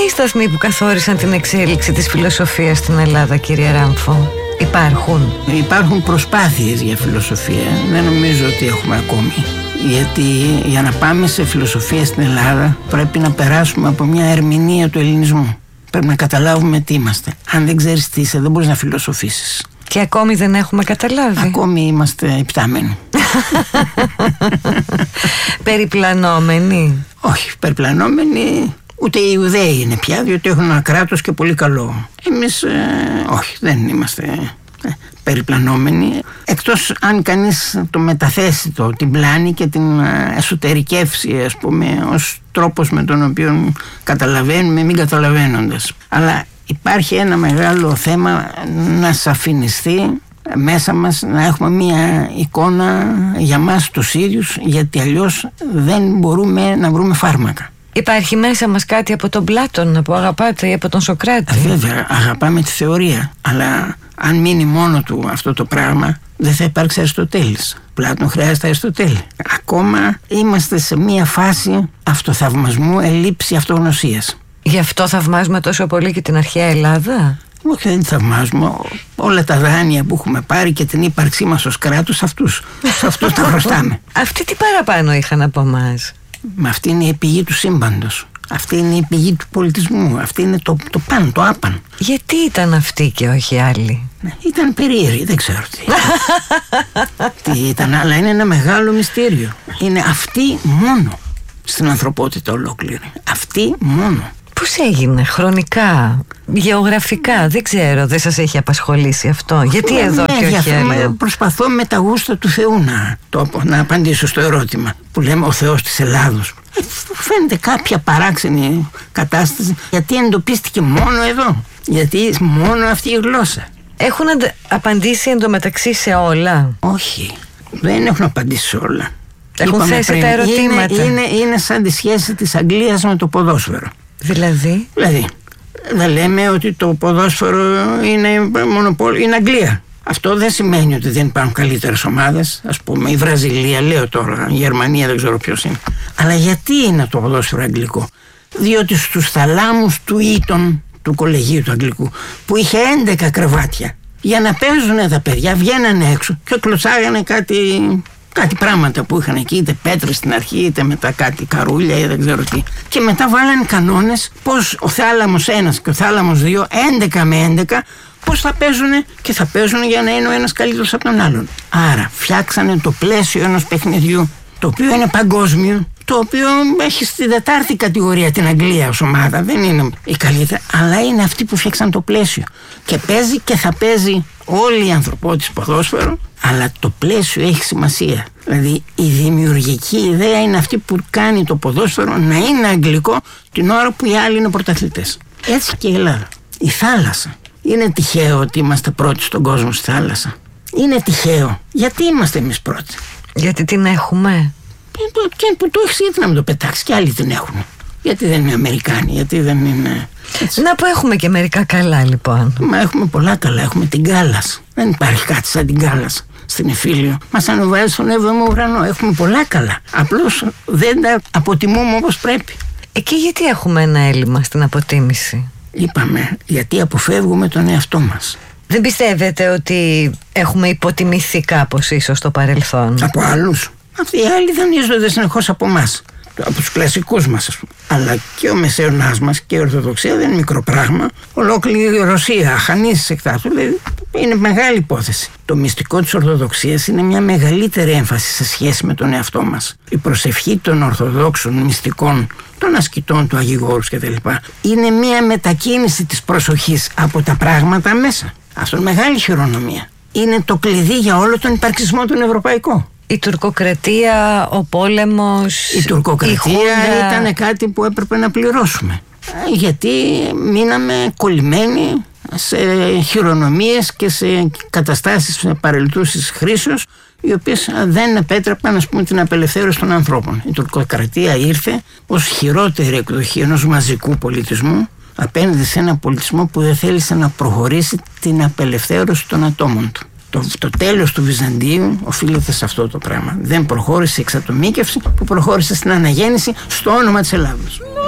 οι σταθμοί που καθόρισαν την εξέλιξη της φιλοσοφίας στην Ελλάδα, κύριε Ράμφο? Υπάρχουν προσπάθειες για φιλοσοφία. Δεν νομίζω ότι έχουμε ακόμη. Γιατί για να πάμε σε φιλοσοφία στην Ελλάδα πρέπει να περάσουμε από μια ερμηνεία του ελληνισμού. Πρέπει να καταλάβουμε τι είμαστε. Αν δεν ξέρεις τι είσαι, δεν μπορείς να φιλοσοφήσεις. Και ακόμη δεν έχουμε καταλάβει. Ακόμη είμαστε υπτάμενοι. Περιπλανόμενοι. Όχι, περιπλανόμενοι ούτε οι Ιουδαίοι είναι πια, διότι έχουν ένα κράτος και πολύ καλό. Εμείς όχι, δεν είμαστε περιπλανόμενοι. Εκτός αν κανείς το μεταθέσει την πλάνη και την εσωτερικεύσει, ας πούμε, ως τρόπος με τον οποίο καταλαβαίνουμε μην καταλαβαίνοντας. Αλλά υπάρχει ένα μεγάλο θέμα να σαφινιστεί μέσα μας, να έχουμε μια εικόνα για μας τους ίδιους, γιατί αλλιώς δεν μπορούμε να βρούμε φάρμακα. Υπάρχει μέσα μας κάτι από τον Πλάτωνα που αγαπάτε ή από τον Σωκράτη? Βέβαια, αγαπάμε τη θεωρία, αλλά αν μείνει μόνο του αυτό το πράγμα δεν θα υπάρξει Αριστοτέλης. Πλάτων χρειάζεται Αριστοτέλη. Ακόμα είμαστε σε μια φάση αυτοθαυμασμού, ελλείψη αυτογνωσίας. Γι' αυτό θαυμάζουμε τόσο πολύ και την αρχαία Ελλάδα? Όχι, δεν θαυμάζουμε. Όλα τα δάνεια που έχουμε πάρει και την ύπαρξή μας ως κράτος, σε αυτούς τα χρωστάμε. Αυτοί τι παραπάνω είχαν από εμάς? Μα αυτή είναι η πηγή του σύμπαντος. Αυτή είναι η πηγή του πολιτισμού. Αυτή είναι το παν, το άπαν. Γιατί ήταν αυτοί και όχι άλλοι? Ήταν περίεργοι, δεν ξέρω τι ήταν, αλλά είναι ένα μεγάλο μυστήριο. Είναι αυτοί μόνο στην ανθρωπότητα ολόκληρη. Αυτοί μόνο. Πώς έγινε χρονικά, γεωγραφικά? Δεν ξέρω, δεν σας έχει απασχολήσει αυτό? Γιατί εδώ και όχι άλλο? Προσπαθώ με τα γούστα του Θεού να απαντήσω στο ερώτημα που λέμε ο Θεός της Ελλάδος. Φαίνεται κάποια παράξενη κατάσταση. Γιατί εντοπίστηκε μόνο εδώ? Γιατί μόνο αυτή η γλώσσα? Έχουν απαντήσει εντωμεταξύ σε όλα? Όχι, δεν έχουν απαντήσει σε όλα. Έχουν θέσει τα ερωτήματα. Είναι σαν τη σχέση της Αγγλίας με το ποδόσφαιρο. Δηλαδή δεν λέμε ότι το ποδόσφαιρο είναι είναι Αγγλία. Αυτό δεν σημαίνει ότι δεν υπάρχουν καλύτερες ομάδες. Ας πούμε η Βραζιλία, λέω τώρα, η Γερμανία, δεν ξέρω ποιος είναι. Αλλά γιατί είναι το ποδόσφαιρο αγγλικό? Διότι στους θαλάμους του Ήτον, του κολεγίου του αγγλικού, που είχε 11 κρεβάτια, για να παίζουν τα παιδιά βγαίνανε έξω και κλωτσάγανε κάτι πράγματα που είχαν εκεί, είτε πέτρες στην αρχή, είτε μετά κάτι καρούλια ή δεν ξέρω τι. Και μετά βάλανε κανόνες πως ο θάλαμος 1 και ο θάλαμος 2, 11 με 11, πως θα παίζουν και θα παίζουν για να είναι ο ένας καλύτερος από τον άλλον. Άρα φτιάξανε το πλαίσιο ενός παιχνιδιού, το οποίο είναι παγκόσμιο, το οποίο έχει στην 4η κατηγορία την Αγγλία ως ομάδα, δεν είναι η καλύτερη, αλλά είναι αυτοί που φτιάξαν το πλαίσιο. Και παίζει και θα παίζει όλη η ανθρωπότητα ποδόσφαιρο, αλλά το πλαίσιο έχει σημασία. Δηλαδή η δημιουργική ιδέα είναι αυτή που κάνει το ποδόσφαιρο να είναι αγγλικό την ώρα που οι άλλοι είναι πρωταθλητές. Έτσι και η Ελλάδα. Η θάλασσα. Είναι τυχαίο ότι είμαστε πρώτοι στον κόσμο στη θάλασσα? Είναι τυχαίο? Γιατί είμαστε εμείς πρώτοι? Γιατί την έχουμε. Και που το έχεις, γιατί να μην το πετάξεις? Και άλλοι την έχουν. Γιατί δεν είναι Αμερικάνοι, γιατί δεν είναι έτσι. Να που έχουμε και μερικά καλά λοιπόν. Μα έχουμε πολλά καλά, έχουμε την Γκάλας. Δεν υπάρχει κάτι σαν την Γκάλας στην Εφήλιο. Μας ανεβάζει στον 7ο ουρανό. Έχουμε πολλά καλά. Απλώς δεν τα αποτιμούμε όπως πρέπει. Εκεί γιατί έχουμε ένα έλλειμμα στην αποτίμηση? Είπαμε, γιατί αποφεύγουμε τον εαυτό μας. Δεν πιστεύετε ότι έχουμε υποτιμηθεί κάπως ίσως στο παρελθόν? Από άλλους? Αυτοί οι άλλοι δανείζονται συνεχώς από εμάς, από τους κλασικούς μας, ας πούμε. Αλλά και ο μεσαίωνας μας και η Ορθοδοξία δεν είναι μικρό πράγμα. Ολόκληρη η Ρωσία, αχανής εκτάσου, δηλαδή είναι μεγάλη υπόθεση. Το μυστικό της Ορθοδοξίας είναι μια μεγαλύτερη έμφαση σε σχέση με τον εαυτό μας. Η προσευχή των Ορθοδόξων μυστικών, των ασκητών, του Αγιγόρους κτλ. Είναι μια μετακίνηση της προσοχής από τα πράγματα μέσα. Αυτό είναι μεγάλη χειρονομία. Είναι το κλειδί για όλο τον υπαρξισμό τον ευρωπαϊκό. Η τουρκοκρατία, ο πόλεμος, η τουρκοκρατία ήταν κάτι που έπρεπε να πληρώσουμε. Γιατί μείναμε κολλημένοι σε χειρονομίες και σε καταστάσεις παρελθούσης χρήσεως, οι οποίες δεν επέτρεπαν, ας πούμε, την απελευθέρωση των ανθρώπων. Η τουρκοκρατία ήρθε ως χειρότερη εκδοχή ενός μαζικού πολιτισμού απέναντι σε ένα πολιτισμό που δεν θέλησε να προχωρήσει την απελευθέρωση των ατόμων του. Το τέλος του Βυζαντίου οφείλεται σε αυτό το πράγμα. Δεν προχώρησε η εξατομίκευση που προχώρησε στην αναγέννηση στο όνομα της Ελλάδος.